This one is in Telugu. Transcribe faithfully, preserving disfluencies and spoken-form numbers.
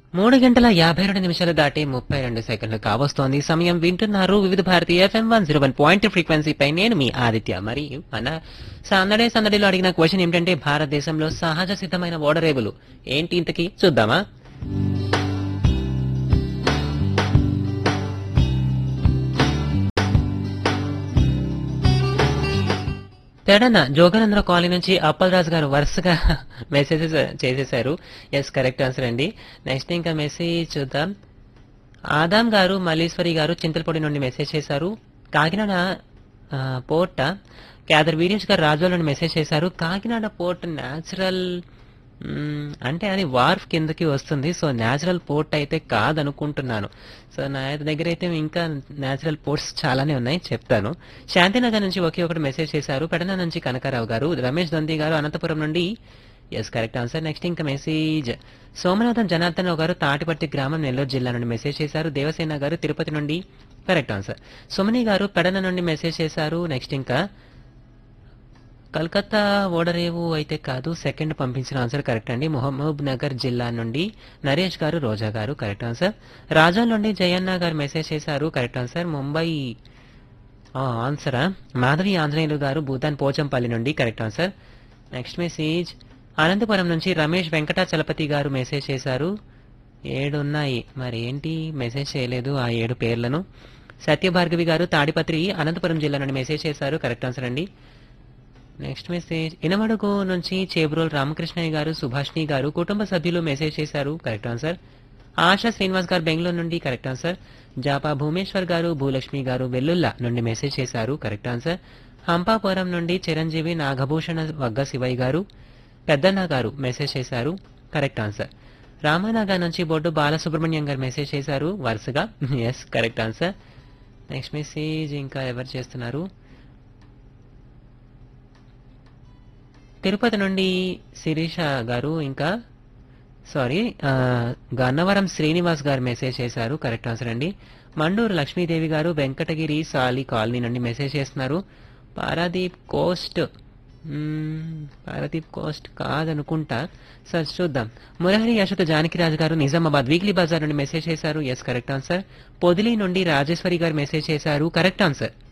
మూడు గంటల యాభై రెండు నిమిషాలు దాటి ముప్పై రెండు సెకండ్లు కావస్తోంది సమయం. వింటున్నారు వివిధ Bharati FM one zero one point ఫ్రీక్వెన్సీపై నేను మీ ఆదిత్య. మరి మన సందడే సందడిలో అడిగిన క్వశ్చన్ ఏమిటంటే భారతదేశంలో సహజ సిద్ధమైన ఓడరేవులు ఏంటి ఇంతకీ చూద్దామా? తెడన జోగానంద్ర కాలనీ నుంచి అప్పలరాజు గారు వరుసగా మెసేజెస్ చేసేశారు. ఎస్, కరెక్ట్ ఆన్సర్ అండి. నెక్స్ట్ ఇంకా మెసేజ్ చూద్దాం. ఆదాం గారు మల్లీశ్వరి గారు చింతలపూడి నుండి మెసేజ్ చేశారు. కాకినాడ ఆ, పోర్ట్ క్యాదర్ వీరేష్ గారు రాజోల్ నుండి మెసేజ్ చేశారు. కాకినాడ పోర్ట్ న్యాచురల్ అంటే అది వార్ఫ్ కిందకి వస్తుంది. సో న్యాచురల్ పోర్ట్ అయితే కాదనుకుంటున్నాను. సో నా దగ్గర అయితే ఇంకా న్యాచురల్ పోర్ట్స్ చాలానే ఉన్నాయి, చెప్తాను. శాంతినగర్ నుంచి ఒకే ఒకటి మెసేజ్ చేశారు. పెడన నుంచి కనకారావు గారు, రమేష్ దొంతి గారు అనంతపురం నుండి ఎస్ కరెక్ట్ ఆన్సర్. నెక్స్ట్ ఇంకా మెసేజ్ సోమనాథం జనార్దన్ రావు గారు తాటిపట్టి గ్రామం నెల్లూరు జిల్లా నుండి మెసేజ్ చేశారు. దేవసేన గారు తిరుపతి నుండి కరెక్ట్ ఆన్సర్. సుమని గారు పెడన నుండి మెసేజ్ చేశారు. నెక్స్ట్ ఇంకా కలకత్తా ఓడరేవు అయితే కాదు, సెకండ్ పంపించిన ఆన్సర్ కరెక్ట్ అండి. మహబూబ్ నగర్ జిల్లా నుండి నరేష్ గారు రోజా గారు కరెక్ట్ ఆన్సర్. రాజా నుండి జయన్న గారు మెసేజ్ చేశారు కరెక్ట్ ఆన్సర్. ముంబై ఆన్సరా మాధవి ఆంజనేయులు గారు భూతాన్ పోచంపల్లి నుండి correct answer. Next message Anantapuram నుంచి రమేష్ వెంకటాచలపతి గారు మెసేజ్ చేశారు. ఏడు ఉన్నాయి, మరి ఏంటి మెసేజ్ చేయలేదు ఆ ఏడు పేర్లను. సత్యభార్గవి గారు తాడిపత్రి అనంతపురం జిల్లా నుండి మెసేజ్ చేశారు కరెక్ట్ ఆన్సర్ అండి. నెక్స్ట్ మెసేజ్ ఇనమడుగు నుంచి చేబ్రోల్ రామకృష్ణయ్య గారు సుభాష్ని గారు కుటుంబ సభ్యులు మెసేజ్ చేశారు కరెక్ట్ ఆన్సర్. ఆశా శ్రీనివాస్ గారు బెంగళూరు నుండి కరెక్ట్ ఆన్సర్. జాపా భూమేశ్వర్ గారు భూలక్ష్మి గారు వెల్లుల్లా నుండి మెసేజ్ చేశారు కరెక్ట్ ఆన్సర్. హంపాపురం నుండి చిరంజీవి నాగభూషణ వగ్గ శివయ్య గారు పెద్దన్న గారు మెసేజ్ చేశారు కరెక్ట్ ఆన్సర్. రామానగర్ నుంచి బొడ్డు బాలసుబ్రహ్మణ్యం గారు మెసేజ్ చేశారు వరుసగా yes correct answer. Next message ఇంకా ఎవరు చేస్తున్నారు? తిరుపతి నుండి శిరీష గారు ఇంకా సారీ గన్నవరం శ్రీనివాస్ గారు మెసేజ్ చేశారు కరెక్ట్ ఆన్సర్ అండి. మండూరు లక్ష్మీదేవి గారు వెంకటగిరి సాలి కాలనీ నుండి మెసేజ్ చేస్తున్నారు. Paradip Coast Paradip Coast కాదనుకుంటా, sir చూద్దాం. మురహరి యశోద జానకిరాజు గారు నిజామాబాద్ వీక్లీ బజార్ నుండి మెసేజ్ చేశారు ఎస్ కరెక్ట్ ఆన్సర్. పొదిలి నుండి రాజేశ్వరి గారు మెసేజ్ చేశారు కరెక్ట్ ఆన్సర్.